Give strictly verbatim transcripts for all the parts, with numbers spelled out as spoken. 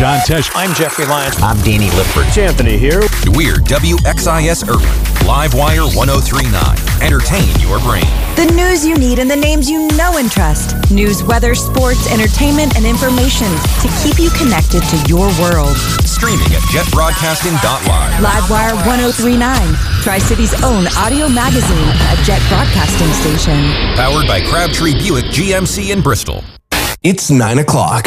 John Tesh. I'm Jeffrey Lyons. I'm Danny Lipford. It's Anthony here. We're W X I S Urban, Livewire ten thirty-nine. Entertain your brain. The news you need and the names you know and trust. News, weather, sports, entertainment, and information to keep you connected to your world. Streaming at jet broadcasting dot live. Livewire ten thirty-nine, Tri-City's own audio magazine, a Jet broadcasting station. Powered by Crabtree Buick G M C in Bristol. It's nine o'clock.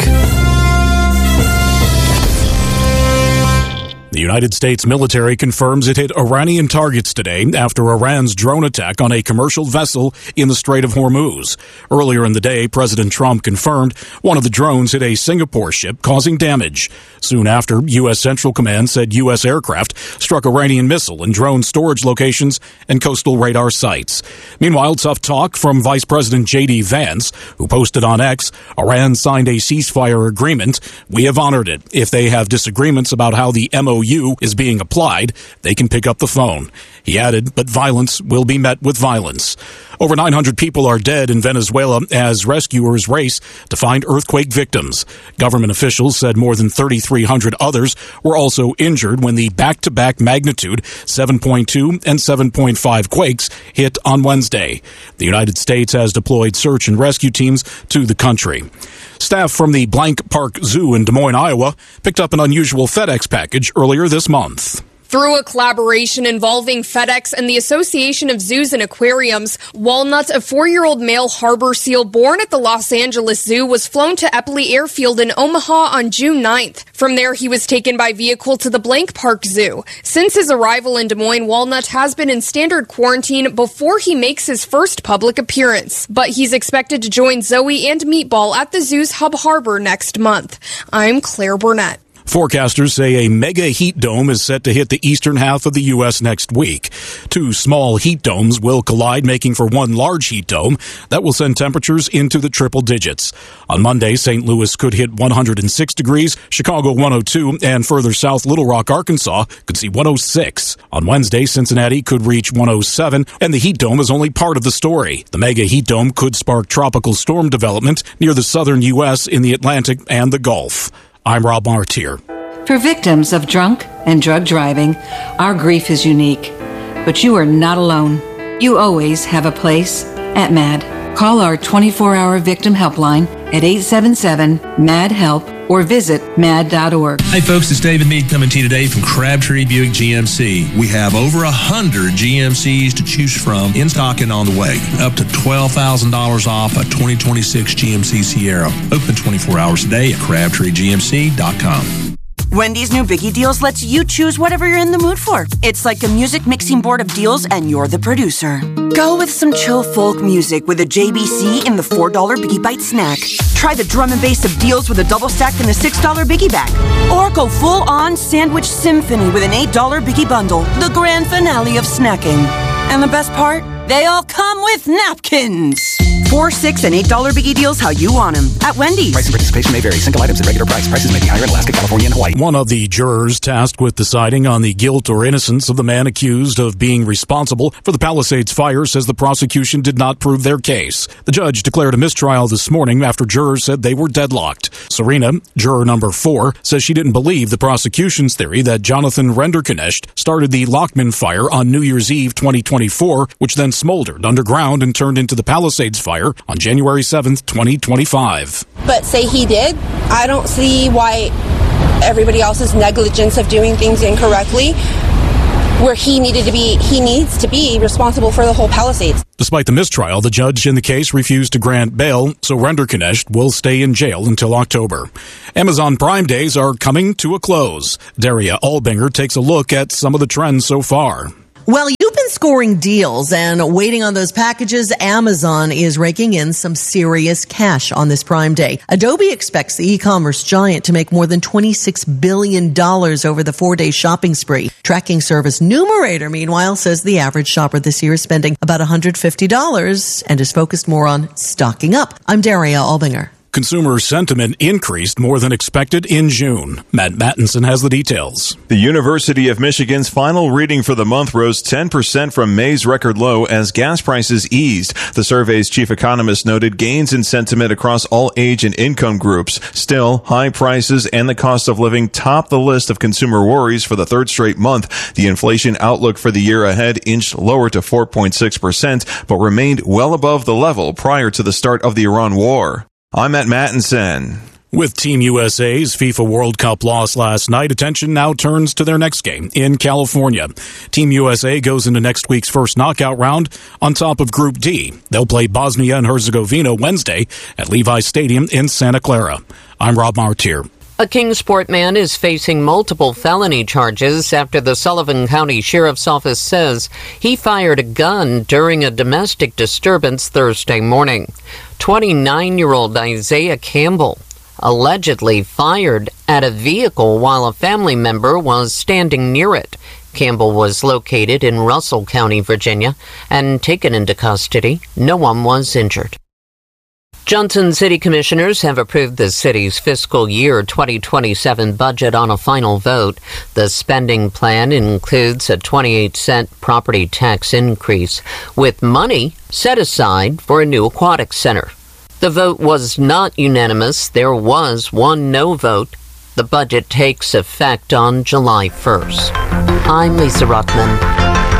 The United States military confirms it hit Iranian targets today after Iran's drone attack on a commercial vessel in the Strait of Hormuz. Earlier in the day, President Trump confirmed one of the drones hit a Singapore ship, causing damage. Soon after, U S Central Command said U S aircraft struck Iranian missile and drone storage locations and coastal radar sites. Meanwhile, tough talk from Vice President J D Vance, who posted on X, Iran signed a ceasefire agreement. We have honored it. If they have disagreements about how the M O U is being applied, they can pick up the phone. He added, but violence will be met with violence. Over nine hundred people are dead in Venezuela as rescuers race to find earthquake victims. Government officials said more than thirty-three hundred others were also injured when the back-to-back magnitude seven point two and seven point five quakes hit on Wednesday. The United States has deployed search and rescue teams to the country. Staff from the Blank Park Zoo in Des Moines, Iowa, picked up an unusual FedEx package earlier this month. Through a collaboration involving FedEx and the Association of Zoos and Aquariums, Walnut, a four-year-old male harbor seal born at the Los Angeles Zoo, was flown to Eppley Airfield in Omaha on June ninth. From there, he was taken by vehicle to the Blank Park Zoo. Since his arrival in Des Moines, Walnut has been in standard quarantine before he makes his first public appearance. But he's expected to join Zoe and Meatball at the zoo's Hub Harbor next month. I'm Claire Burnett. Forecasters say a mega heat dome is set to hit the eastern half of the U S next week. Two small heat domes will collide, making for one large heat dome that will send temperatures into the triple digits. On Monday, Saint Louis could hit one hundred six degrees, Chicago one oh two, and further south, Little Rock, Arkansas could see one oh six. On Wednesday, Cincinnati could reach one oh seven, and the heat dome is only part of the story. The mega heat dome could spark tropical storm development near the southern U S in the Atlantic and the Gulf. I'm Rob Martier. For victims of drunk and drug driving, our grief is unique. But you are not alone. You always have a place at MAD. Call our twenty-four hour victim helpline at eight seven seven, M A D, HELP or visit mad dot org. Hey folks, it's David Meade coming to you today from Crabtree Buick G M C. We have over one hundred G M Cs to choose from in stock and on the way. Up to twelve thousand dollars off a twenty twenty-six G M C Sierra. Open twenty-four hours a day at crabtree g m c dot com. Wendy's new Biggie Deals lets you choose whatever you're in the mood for. It's like a music mixing board of deals and you're the producer. Go with some chill folk music with a J B C in the four dollar Biggie Bite snack. Try the drum and bass of deals with a double stack in the six dollar Biggie bag. Or go full on sandwich symphony with an eight dollar Biggie bundle. The grand finale of snacking. And the best part? They all come with napkins. Four, six, and eight dollar Biggie Deals how you want them at Wendy's. Price and participation may vary. Single items at regular price. Prices may be higher in Alaska, California, and Hawaii. One of the jurors tasked with deciding on the guilt or innocence of the man accused of being responsible for the Palisades fire says the prosecution did not prove their case. The judge declared a mistrial this morning after jurors said they were deadlocked. Serena, juror number four, says she didn't believe the prosecution's theory that Jonathan Renderknecht started the Lockman fire on New Year's Eve twenty twenty-four, which then smoldered underground and turned into the Palisades fire on January seventh, twenty twenty-five. But say he did, I don't see why everybody else's negligence of doing things incorrectly, where he needed to be, he needs to be responsible for the whole Palisades. Despite the mistrial, the judge in the case refused to grant bail, so Renderknecht will stay in jail until October. Amazon Prime Days are coming to a close. Daria Albinger takes a look at some of the trends so far. Well, you've been scoring deals and waiting on those packages. Amazon is raking in some serious cash on this Prime Day. Adobe expects the e-commerce giant to make more than twenty-six billion dollars over the four-day shopping spree. Tracking service Numerator, meanwhile, says the average shopper this year is spending about one hundred fifty dollars and is focused more on stocking up. I'm Daria Albinger. Consumer sentiment increased more than expected in June. Matt Mattinson has the details. The University of Michigan's final reading for the month rose ten percent from May's record low as gas prices eased. The survey's chief economist noted gains in sentiment across all age and income groups. Still, high prices and the cost of living top the list of consumer worries for the third straight month. The inflation outlook for the year ahead inched lower to four point six percent, but remained well above the level prior to the start of the Iran war. I'm Matt Mattinson. With Team U S A's FIFA World Cup loss last night, attention now turns to their next game in California. Team U S A goes into next week's first knockout round on top of Group D. They'll play Bosnia and Herzegovina Wednesday at Levi Stadium in Santa Clara. I'm Rob Martier. A Kingsport man is facing multiple felony charges after the Sullivan County Sheriff's Office says he fired a gun during a domestic disturbance Thursday morning. twenty-nine-year-old Isaiah Campbell allegedly fired at a vehicle while a family member was standing near it. Campbell was located in Russell County, Virginia, and taken into custody. No one was injured. Johnson City Commissioners have approved the city's fiscal year twenty twenty-seven budget on a final vote. The spending plan includes a twenty-eight cent property tax increase, with money set aside for a new aquatic center. The vote was not unanimous. There was one no vote. The budget takes effect on July first. I'm Lisa Ruckman.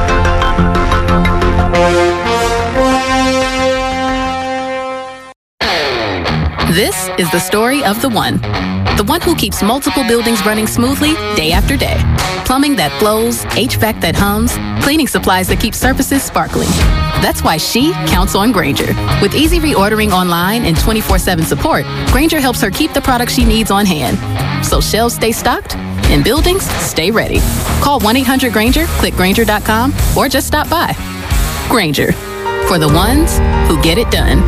This is the story of the one. The one who keeps multiple buildings running smoothly day after day. Plumbing that flows, H V A C that hums, cleaning supplies that keep surfaces sparkling. That's why she counts on Grainger. With easy reordering online and twenty-four seven support, Grainger helps her keep the products she needs on hand. So shelves stay stocked and buildings stay ready. Call one eight hundred Grainger, click Grainger dot com, or just stop by. Grainger, for the ones who get it done.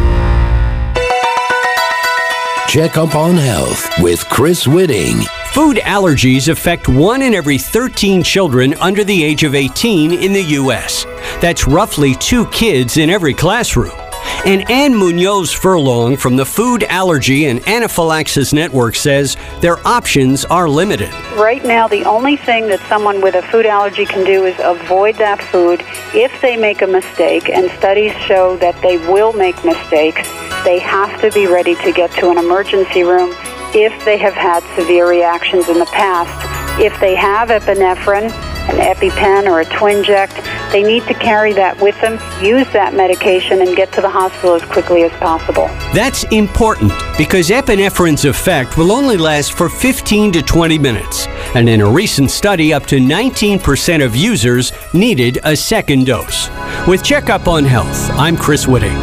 Check Up on Health with Chris Whitting. Food allergies affect one in every thirteen children under the age of eighteen in the U S. That's roughly two kids in every classroom. And Ann Munoz Furlong from the Food Allergy and Anaphylaxis Network says their options are limited. Right now, the only thing that someone with a food allergy can do is avoid that food if they make a mistake, and studies show that they will make mistakes. They have to be ready to get to an emergency room if they have had severe reactions in the past. If they have epinephrine, an EpiPen, or a Twinject, they need to carry that with them, use that medication, and get to the hospital as quickly as possible. That's important because epinephrine's effect will only last for fifteen to twenty minutes. And in a recent study, up to nineteen percent of users needed a second dose. With Checkup on Health, I'm Chris Whitting.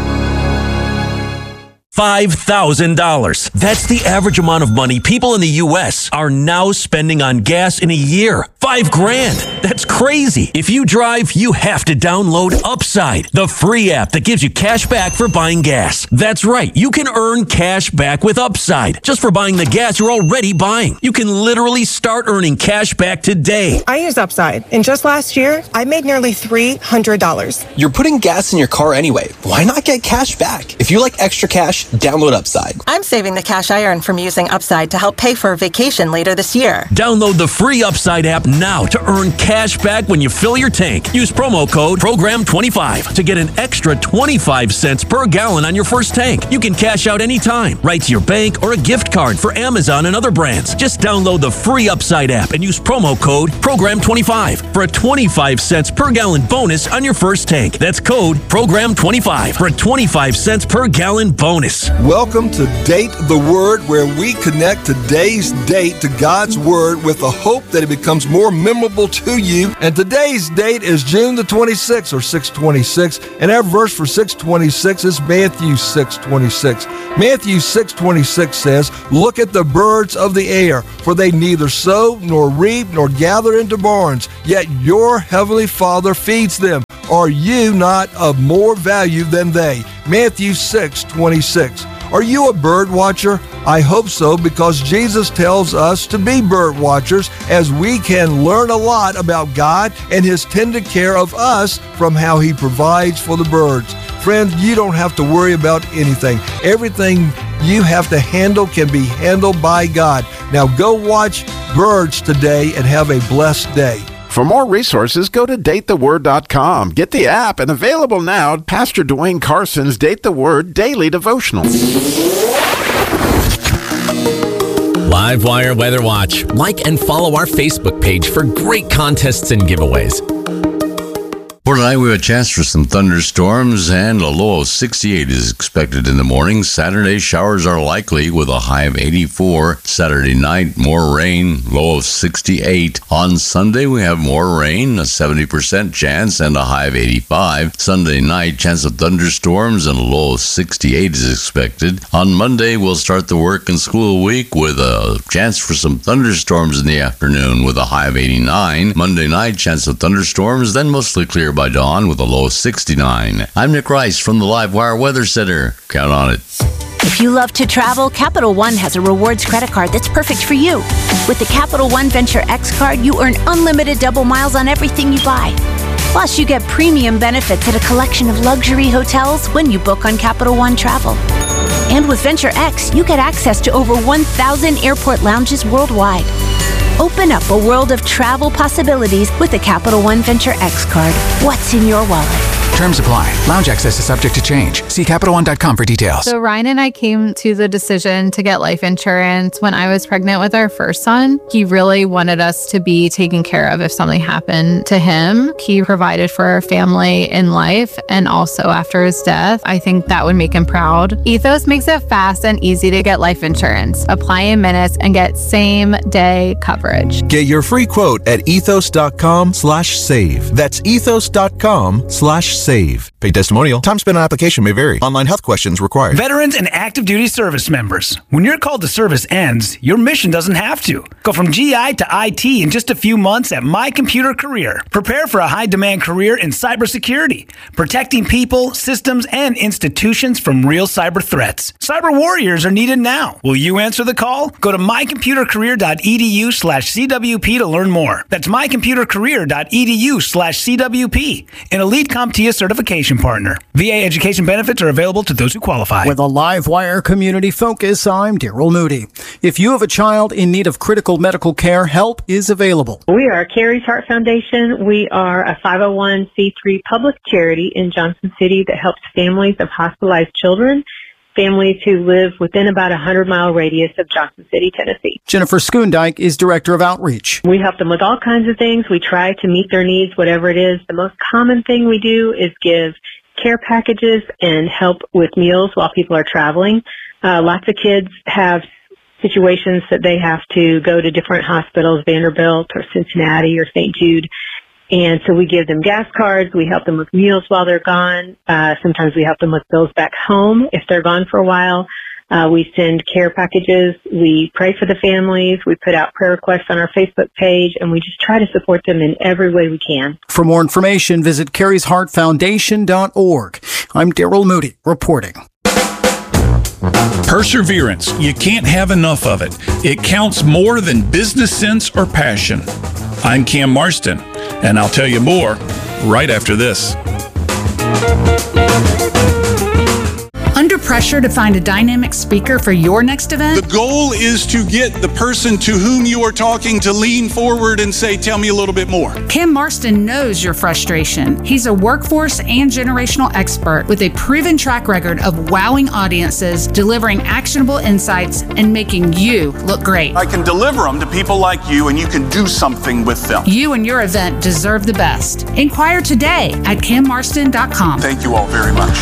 five thousand dollars. That's the average amount of money people in the U S are now spending on gas in a year. Five grand. That's crazy. If you drive, you have to download Upside, the free app that gives you cash back for buying gas. That's right. You can earn cash back with Upside just for buying the gas you're already buying. You can literally start earning cash back today. I use Upside, and just last year, I made nearly three hundred dollars. You're putting gas in your car anyway. Why not get cash back? If you like extra cash, download Upside. I'm saving the cash I earn from using Upside to help pay for a vacation later this year. Download the free Upside app now to earn cash back when you fill your tank. Use promo code program twenty-five to get an extra twenty-five cents per gallon on your first tank. You can cash out anytime, right to your bank or a gift card for Amazon and other brands. Just download the free Upside app and use promo code program twenty-five for a twenty-five cents per gallon bonus on your first tank. That's code program twenty-five for a twenty-five cents per gallon bonus. Welcome to Date the Word, where we connect today's date to God's Word with the hope that it becomes more memorable to you. And today's date is June the twenty-sixth, or six twenty-six, and our verse for six twenty-six is Matthew six twenty-six. Matthew six twenty-six says, "Look at the birds of the air, for they neither sow nor reap nor gather into barns, yet your heavenly Father feeds them. Are you not of more value than they?" Matthew six twenty-six. Are you a bird watcher? I hope so, because Jesus tells us to be bird watchers, as we can learn a lot about God and His tender care of us from how He provides for the birds. Friends, you don't have to worry about anything. Everything you have to handle can be handled by God. Now go watch birds today and have a blessed day. For more resources, go to date the word dot com. Get the app, and available now, Pastor Dwayne Carson's Date the Word Daily Devotional. Livewire Weather Watch. Like and follow our Facebook page for great contests and giveaways. For tonight, we have a chance for some thunderstorms, and a low of sixty-eight is expected in the morning. Saturday, showers are likely with a high of eighty-four. Saturday night, more rain, low of sixty-eight. On Sunday, we have more rain, a seventy percent chance, and a high of eighty-five. Sunday night, chance of thunderstorms, and a low of sixty-eight is expected. On Monday, we'll start the work and school week with a chance for some thunderstorms in the afternoon with a high of eighty-nine. Monday night, chance of thunderstorms, then mostly clear by dawn with a low of sixty-nine. I'm Nick Rice from the Livewire Weather Center. Count on it. If you love to travel, Capital One has a rewards credit card that's perfect for you. With the Capital One Venture X card, you earn unlimited double miles on everything you buy. Plus, you get premium benefits at a collection of luxury hotels when you book on Capital One Travel. And with Venture X, you get access to over one thousand airport lounges worldwide. Open up a world of travel possibilities with the Capital One Venture X card. What's in your wallet? Terms apply. Lounge access is subject to change. See Capital One dot com for details. So Ryan and I came to the decision to get life insurance when I was pregnant with our first son. He really wanted us to be taken care of if something happened to him. He provided for our family in life and also after his death. I think that would make him proud. Ethos makes it fast and easy to get life insurance. Apply in minutes and get same day coverage. Get your free quote at ethos dot com slash save. That's ethos dot com slash save. Save. Paid testimonial. Time spent on application may vary. Online health questions required. Veterans and active duty service members. When your call to service ends, your mission doesn't have to. Go from G I to I T in just a few months at My Computer Career. Prepare for a high-demand career in cybersecurity, protecting people, systems, and institutions from real cyber threats. Cyber warriors are needed now. Will you answer the call? Go to my computer career dot e d u slash c w p to learn more. That's my computer career dot e d u slash c w p. An elite CompTIA certification partner. V A education benefits are available to those who qualify. With a Livewire community focus, I'm Daryl Moody. If you have a child in need of critical medical care, help is available. We are Carrie's Heart Foundation. We are a five oh one c three public charity in Johnson City that helps families of hospitalized children, families who live within about a hundred mile radius of Johnson City, Tennessee. Jennifer Schoondike is Director of Outreach. We help them with all kinds of things. We try to meet their needs, whatever it is. The most common thing we do is give care packages and help with meals while people are traveling. Uh, lots of kids have situations that they have to go to different hospitals, Vanderbilt or Cincinnati or Saint Jude. And so we give them gas cards. We help them with meals while they're gone. Uh, sometimes we help them with bills back home if they're gone for a while. Uh, we send care packages. We pray for the families. We put out prayer requests on our Facebook page, and we just try to support them in every way we can. For more information, visit Carrie's Heart Foundation dot org. I'm Daryl Moody, reporting. Perseverance. You can't have enough of it. It counts more than business sense or passion. I'm Cam Marston, and I'll tell you more right after this. Under pressure to find a dynamic speaker for your next event? The goal is to get the person to whom you are talking to lean forward and say, tell me a little bit more. Cam Marston knows your frustration. He's a workforce and generational expert with a proven track record of wowing audiences, delivering actionable insights, and making you look great. I can deliver them to people like you, and you can do something with them. You and your event deserve the best. Inquire today at cam marston dot com. Thank you all very much.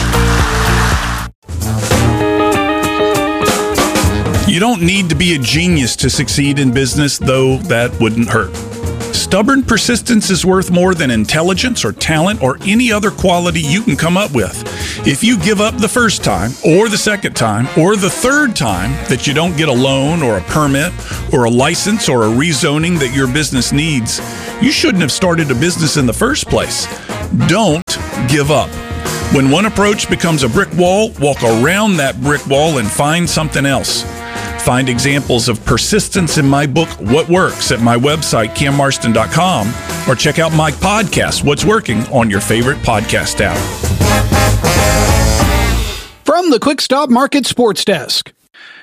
You don't need to be a genius to succeed in business, though that wouldn't hurt. Stubborn persistence is worth more than intelligence or talent or any other quality you can come up with. If you give up the first time, or the second time, or the third time that you don't get a loan or a permit or a license or a rezoning that your business needs, you shouldn't have started a business in the first place. Don't give up. When one approach becomes a brick wall, walk around that brick wall and find something else. Find examples of persistence in my book, What Works, at my website, cam marston dot com, or check out my podcast, What's Working, on your favorite podcast app. From the Quick Stop Market Sports Desk.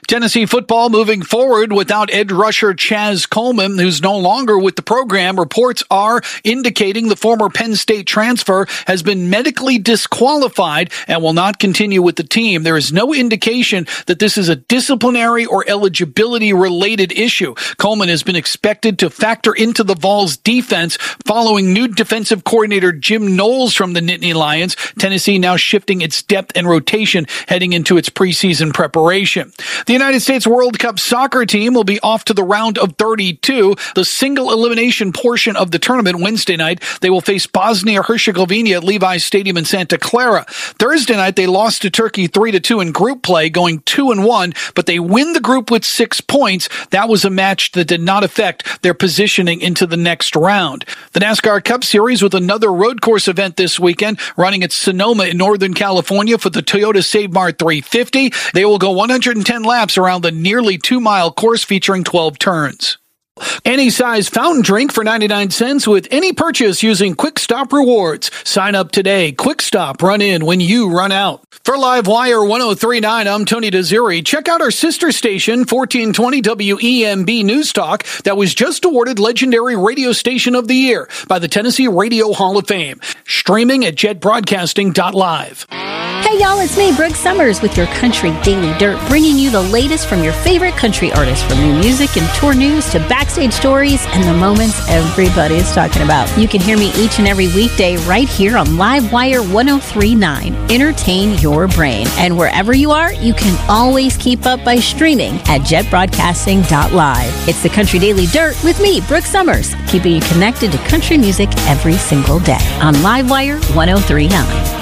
Tennessee football moving forward without edge rusher Chaz Coleman, who's no longer with the program. Reports are indicating the former Penn State transfer has been medically disqualified and will not continue with the team. There is no indication that this is a disciplinary or eligibility-related issue. Coleman has been expected to factor into the Vols' defense following new defensive coordinator Jim Knowles from the Nittany Lions. Tennessee now shifting its depth and rotation heading into its preseason preparation. The United States World Cup soccer team will be off to the round of thirty-two, the single elimination portion of the tournament. Wednesday night, they will face Bosnia-Herzegovina at Levi's Stadium in Santa Clara. Thursday night, they lost to Turkey three to two in group play, going two and one, but they win the group with six points. That was a match that did not affect their positioning into the next round. The NASCAR Cup Series with another road course event this weekend, running at Sonoma in Northern California for the Toyota Save Mart three fifty. They will go one hundred ten laps around the nearly two-mile course featuring twelve turns. Any size fountain drink for ninety-nine cents with any purchase using Quick Stop Rewards. Sign up today. Quick Stop, run in when you run out. For Livewire one oh three point nine, I'm Tony Desiri. Check out our sister station, fourteen twenty W E M B News Talk, that was just awarded Legendary Radio Station of the Year by the Tennessee Radio Hall of Fame. Streaming at jet broadcasting dot live. Hey y'all, it's me, Brooke Summers, with your Country Daily Dirt, bringing you the latest from your favorite country artists, from new music and tour news to backstage stories and the moments everybody is talking about. You can hear me each and every weekday right here on Livewire one oh three point nine. Entertain your brain. And wherever you are, you can always keep up by streaming at jet broadcasting dot live. It's the Country Daily Dirt with me, Brooke Summers, keeping you connected to country music every single day on Livewire one oh three point nine.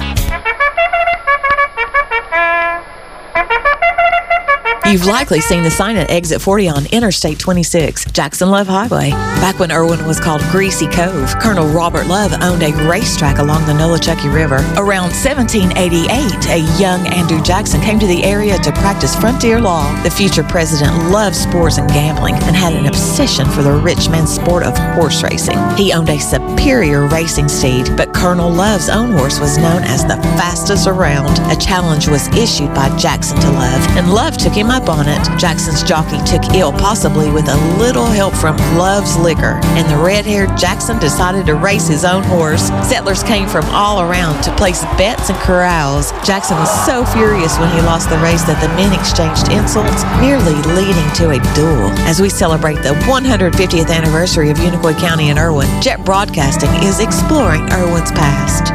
You've likely seen the sign at Exit forty on Interstate twenty-six, Jackson Love Highway. Back when Irwin was called Greasy Cove, Colonel Robert Love owned a racetrack along the Nolichucky River. Around seventeen eighty-eight, a young Andrew Jackson came to the area to practice frontier law. The future president loved sports and gambling and had an obsession for the rich man's sport of horse racing. He owned a superior racing steed, but Colonel Love's own horse was known as the fastest around. A challenge was issued by Jackson to Love, and Love took him up on it. Jackson's jockey took ill, possibly with a little help from Love's liquor, and the red-haired Jackson decided to race his own horse. Settlers came from all around to place bets and corrals. Jackson was so furious when he lost the race that the men exchanged insults, nearly leading to a duel. As we celebrate the one hundred fiftieth anniversary of Unicoi County in Irwin, Jet Broadcasting is exploring Irwin's past.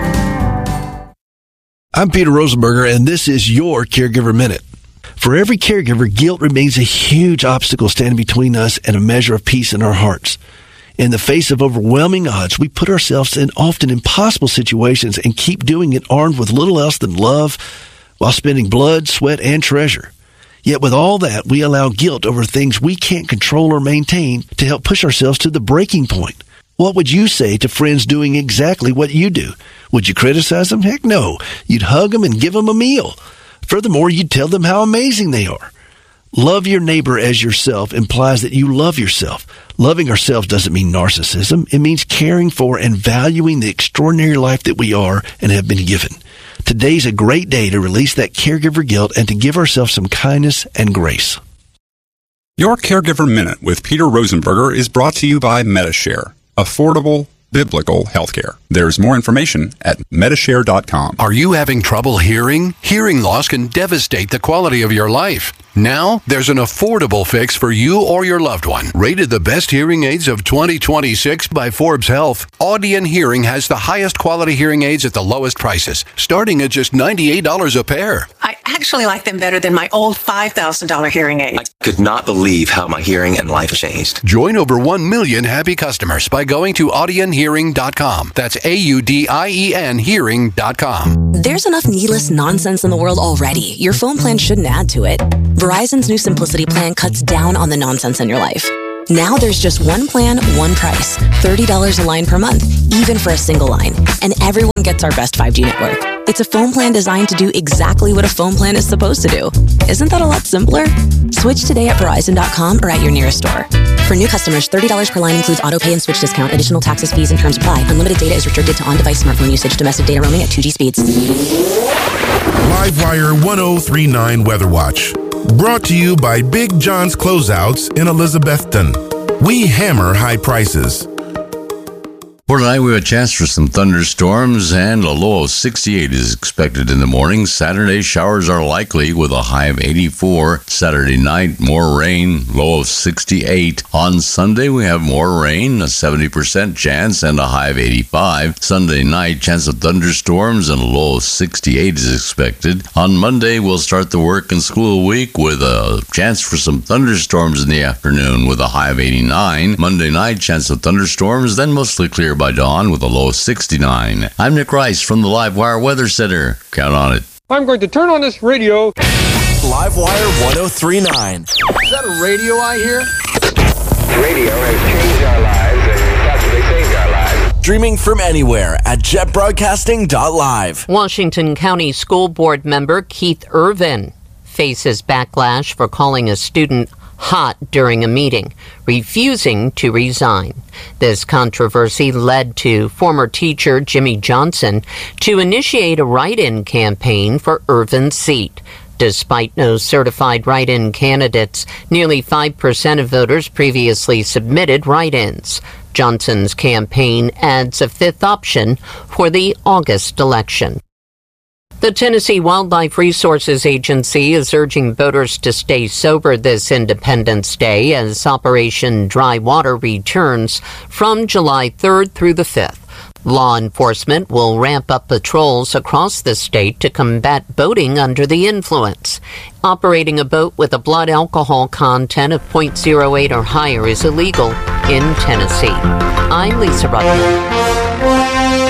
I'm Peter Rosenberger, and this is your Caregiver Minute. For every caregiver, guilt remains a huge obstacle standing between us and a measure of peace in our hearts. In the face of overwhelming odds, we put ourselves in often impossible situations and keep doing it armed with little else than love, while spending blood, sweat, and treasure. Yet with all that, we allow guilt over things we can't control or maintain to help push ourselves to the breaking point. What would you say to friends doing exactly what you do? Would you criticize them? Heck no. You'd hug them and give them a meal. Furthermore, you'd tell them how amazing they are. Love your neighbor as yourself implies that you love yourself. Loving ourselves doesn't mean narcissism. It means caring for and valuing the extraordinary life that we are and have been given. Today's a great day to release that caregiver guilt and to give ourselves some kindness and grace. Your Caregiver Minute with Peter Rosenberger is brought to you by Metashare. Affordable biblical healthcare. There's more information at metashare dot com. Are you having trouble hearing? Hearing loss can devastate the quality of your life. Now, there's an affordable fix for you or your loved one. Rated the best hearing aids of twenty twenty-six by Forbes Health, Audion Hearing has the highest quality hearing aids at the lowest prices, starting at just ninety-eight dollars a pair. I actually like them better than my old five thousand dollars hearing aid. I could not believe how my hearing and life changed. Join over one million happy customers by going to audion hearing dot com. That's A U D I E N hearing dot com. There's enough needless nonsense in the world already. Your phone plan shouldn't add to it. Verizon's new Simplicity plan cuts down on the nonsense in your life. Now there's just one plan, one price, thirty dollars a line per month, even for a single line. And everyone gets our best five G network. It's a phone plan designed to do exactly what a phone plan is supposed to do. Isn't that a lot simpler? Switch today at Verizon dot com or at your nearest store. For new customers, thirty dollars per line includes auto pay and switch discount. Additional taxes, fees, and terms apply. Unlimited data is restricted to on-device smartphone usage. Domestic data roaming at two G speeds. Livewire one oh three point nine Weather Watch. Brought to you by Big John's Closeouts in Elizabethton. We hammer high prices. For tonight, we have a chance for some thunderstorms, and a low of sixty-eight is expected in the morning. Saturday, showers are likely with a high of eighty-four. Saturday night, more rain, low of sixty-eight. On Sunday, we have more rain, a seventy percent chance, and a high of eighty-five. Sunday night, chance of thunderstorms, and a low of sixty-eight is expected. On Monday, we'll start the work and school week with a chance for some thunderstorms in the afternoon with a high of eighty-nine. Monday night, chance of thunderstorms, then mostly clear by dawn with a low of sixty-nine. I'm Nick Rice from the Livewire Weather Center. Count on it. I'm going to turn on this radio. Livewire one oh three point nine. Is that a radio I hear? Radio has changed our lives and possibly saved our lives. Streaming from anywhere at jet broadcasting dot live. Washington County School Board member Keith Irvin faces backlash for calling a student hot during a meeting, refusing to resign. This controversy led to former teacher Jimmy Johnson to initiate a write-in campaign for Irvin's seat. Despite no certified write-in candidates, nearly five percent of voters previously submitted write-ins. Johnson's campaign adds a fifth option for the August election. The Tennessee Wildlife Resources Agency is urging voters to stay sober this Independence Day as Operation Dry Water returns from July third through the fifth. Law enforcement will ramp up patrols across the state to combat boating under the influence. Operating a boat with a blood alcohol content of point zero eight or higher is illegal in Tennessee. I'm Lisa Rutland.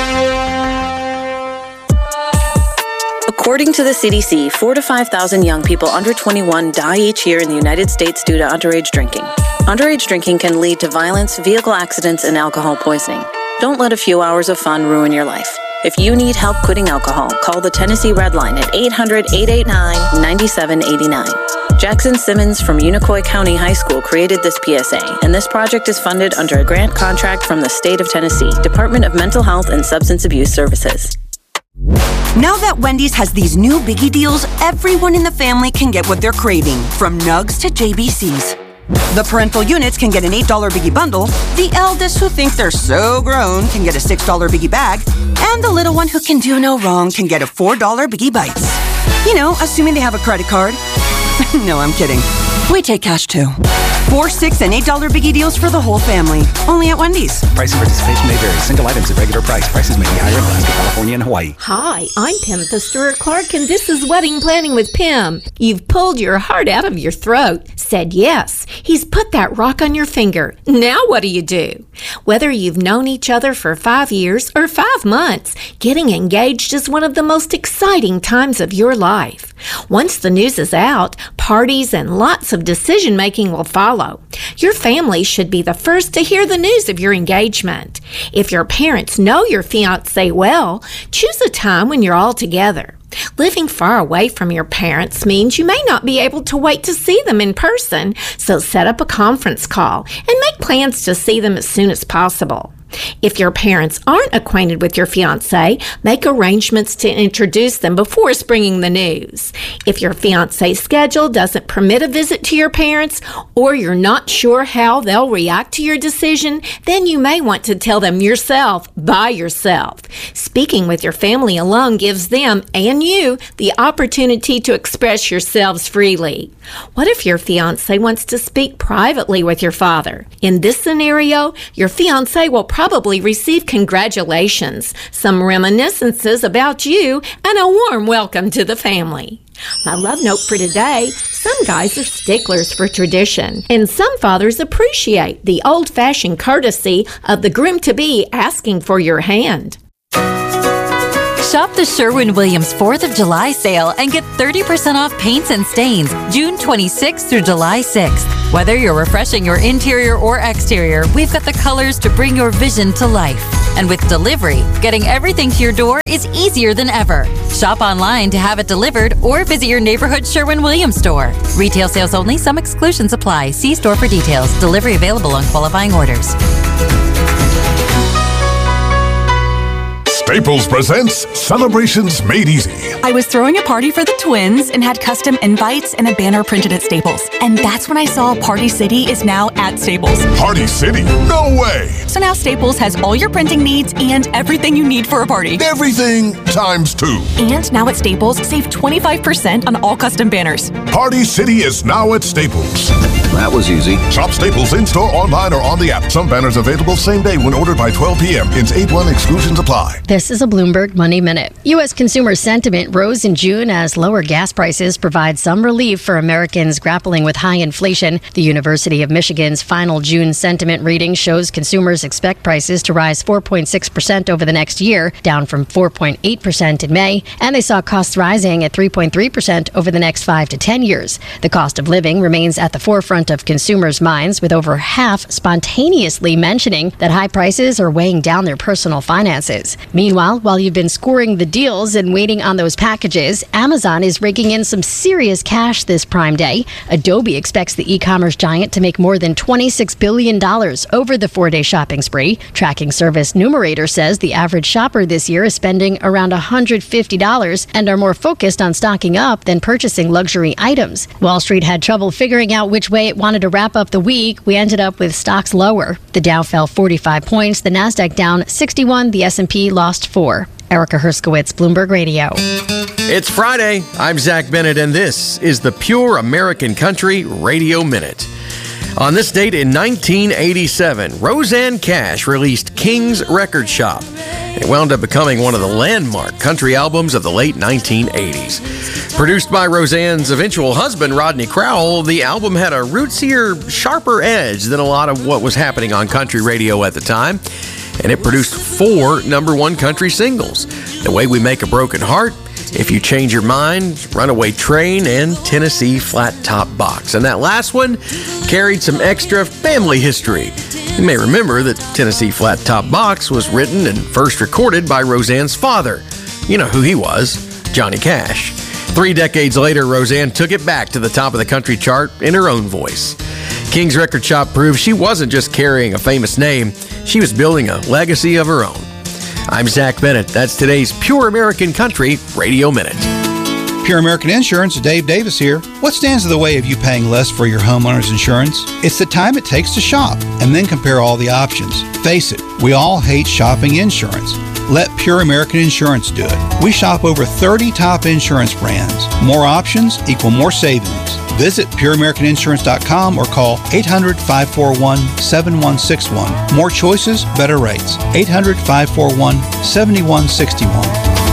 According to the C D C, four to five thousand young people under twenty-one die each year in the United States due to underage drinking. Underage drinking can lead to violence, vehicle accidents, and alcohol poisoning. Don't let a few hours of fun ruin your life. If you need help quitting alcohol, call the Tennessee Red Line at eight hundred, eight eight nine, nine seven eight nine. Jackson Simmons from Unicoi County High School created this P S A, and this project is funded under a grant contract from the state of Tennessee, Department of Mental Health and Substance Abuse Services. Now that Wendy's has these new biggie deals, everyone in the family can get what they're craving, from nugs to J B Cs. The parental units can get an eight dollar biggie bundle, the eldest who think they're so grown can get a six dollar biggie bag, and the little one who can do no wrong can get a four dollar biggie bites. You know, assuming they have a credit card. No, I'm kidding. We take cash too. Four, six, and eight dollar biggie deals for the whole family. Only at Wendy's. Price and participation may vary. Single items at regular price. Prices may be higher in Alaska, California, and Hawaii. Hi, I'm Pam Stewart Clark, and this is Wedding Planning with Pam. You've pulled your heart out of your throat, said yes. He's put that rock on your finger. Now what do you do? Whether you've known each other for five years or five months, getting engaged is one of the most exciting times of your life. Once the news is out, parties and lots of decision making will follow. Your family should be the first to hear the news of your engagement. If your parents know your fiancé well, choose a time when you're all together. Living far away from your parents means you may not be able to wait to see them in person, so set up a conference call and make plans to see them as soon as possible. If your parents aren't acquainted with your fiancé, make arrangements to introduce them before springing the news. If your fiancé's schedule doesn't permit a visit to your parents, or you're not sure how they'll react to your decision, then you may want to tell them yourself by yourself. Speaking with your family alone gives them and you the opportunity to express yourselves freely. What if your fiancé wants to speak privately with your father? In this scenario, your fiancé will probably probably receive congratulations, some reminiscences about you, and a warm welcome to the family. My love note for today: some guys are sticklers for tradition, and some fathers appreciate the old-fashioned courtesy of the groom-to-be asking for your hand. Shop the Sherwin-Williams fourth of July sale and get thirty percent off paints and stains June twenty-sixth through July sixth. Whether you're refreshing your interior or exterior, we've got the colors to bring your vision to life. And with delivery, getting everything to your door is easier than ever. Shop online to have it delivered or visit your neighborhood Sherwin-Williams store. Retail sales only. Some exclusions apply. See store for details. Delivery available on qualifying orders. Staples presents Celebrations Made Easy. I was throwing a party for the twins and had custom invites and a banner printed at Staples. And that's when I saw Party City is now at Staples. Party City? No way! So now Staples has all your printing needs and everything you need for a party. Everything times two. And now at Staples, save twenty-five percent on all custom banners. Party City is now at Staples. That was easy. Shop Staples in-store, online, or on the app. Some banners available same day when ordered by twelve p.m. Ins eight one exclusions apply. This is a Bloomberg Money Minute. U S consumer sentiment rose in June as lower gas prices provide some relief for Americans grappling with high inflation. The University of Michigan's final June sentiment reading shows consumers expect prices to rise four point six percent over the next year, down from four point eight percent in May, and they saw costs rising at three point three percent over the next five to ten years. The cost of living remains at the forefront of consumers' minds, with over half spontaneously mentioning that high prices are weighing down their personal finances. Meanwhile, while you've been scoring the deals and waiting on those packages, Amazon is raking in some serious cash this Prime Day. Adobe expects the e-commerce giant to make more than twenty-six billion dollars over the four-day shopping spree. Tracking service Numerator says the average shopper this year is spending around one hundred fifty dollars and are more focused on stocking up than purchasing luxury items. Wall Street had trouble figuring out which way it wanted to wrap up the week. We ended up with stocks lower. The Dow fell forty-five points, the Nasdaq down sixty-one, the S and P lost four. Erica Herskowitz, Bloomberg Radio. It's Friday. I'm Zach Bennett, and this is the Pure American Country Radio Minute. On this date in nineteen eighty-seven, Rosanne Cash released King's Record Shop. It wound up becoming one of the landmark country albums of the late nineteen eighties. Produced by Rosanne's eventual husband, Rodney Crowell, the album had a rootsier, sharper edge than a lot of what was happening on country radio at the time. And it produced four number one country singles: The Way We Make a Broken Heart, If You Change Your Mind, Runaway Train, and Tennessee Flat Top Box. And that last one carried some extra family history. You may remember that Tennessee Flat Top Box was written and first recorded by Rosanne's father. You know who he was, Johnny Cash. Three decades later, Rosanne took it back to the top of the country chart in her own voice. King's Record Shop proved she wasn't just carrying a famous name, she was building a legacy of her own. I'm Zach Bennett. That's today's Pure American Country Radio Minute. Pure American Insurance, Dave Davis here. What stands in the way of you paying less for your homeowner's insurance? It's the time it takes to shop and then compare all the options. Face it, we all hate shopping insurance. Let Pure American Insurance do it. We shop over thirty top insurance brands. More options equal more savings. Visit pure american insurance dot com or call eight hundred, five four one, seven one six one. More choices, better rates. eight hundred, five four one, seven one six one.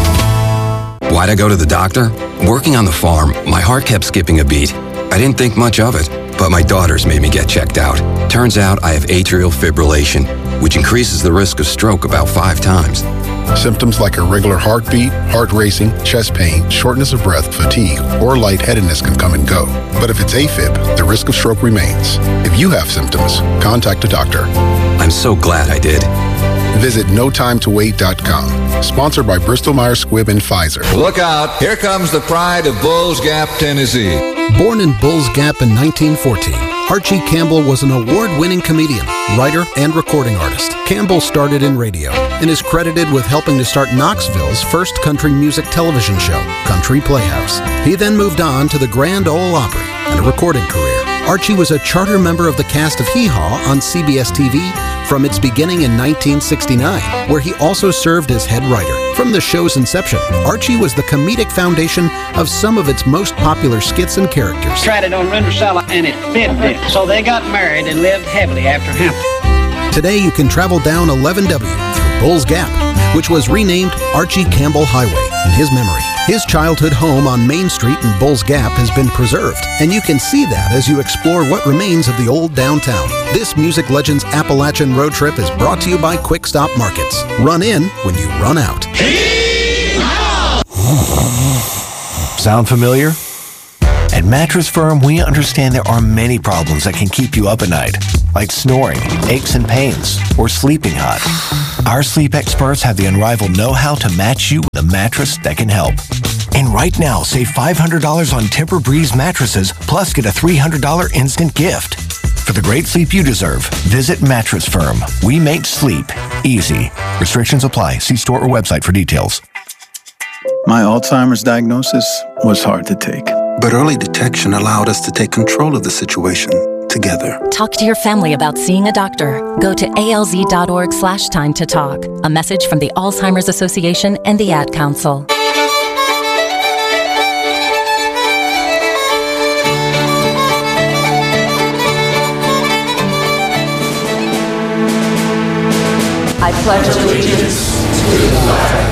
Why'd I go to the doctor? Working on the farm, my heart kept skipping a beat. I didn't think much of it, but my daughters made me get checked out. Turns out I have atrial fibrillation, which increases the risk of stroke about five times. Symptoms like irregular heartbeat, heart racing, chest pain, shortness of breath, fatigue, or lightheadedness can come and go. But if it's AFib, the risk of stroke remains. If you have symptoms, contact a doctor. I'm so glad I did. Visit no time to wait dot com. Sponsored by Bristol Myers Squibb and Pfizer. Look out, here comes the pride of Bulls Gap, Tennessee. Born in Bulls Gap in nineteen fourteen, Archie Campbell was an award-winning comedian, writer, and recording artist. Campbell started in radio and is credited with helping to start Knoxville's first country music television show, Country Playhouse. He then moved on to the Grand Ole Opry and a recording career. Archie was a charter member of the cast of Hee Haw on C B S T V from its beginning in nineteen sixty-nine, where he also served as head writer. From the show's inception, Archie was the comedic foundation of some of its most popular skits and characters. Tried it on Rendersala and it fit them, so they got married and lived happily after Hampton. Today you can travel down eleven W through Bulls Gap, which was renamed Archie Campbell Highway in his memory. His childhood home on Main Street in Bulls Gap has been preserved, and you can see that as you explore what remains of the old downtown. This Music Legends Appalachian Road Trip is brought to you by Quick Stop Markets. Run in when you run out. Sound familiar? At Mattress Firm, we understand there are many problems that can keep you up at night, like snoring, aches and pains, or sleeping hot. Our sleep experts have the unrivaled know-how to match you with a mattress that can help. And right now, save five hundred dollars on Tempur-Breeze mattresses, plus get a three hundred dollars instant gift. For the great sleep you deserve, visit Mattress Firm. We make sleep easy. Restrictions apply. See store or website for details. My Alzheimer's diagnosis was hard to take. But early detection allowed us to take control of the situation together. Talk to your family about seeing a doctor. Go to alz.org slash time to talk. A message from the Alzheimer's Association and the Ad Council. I pledge allegiance to the flag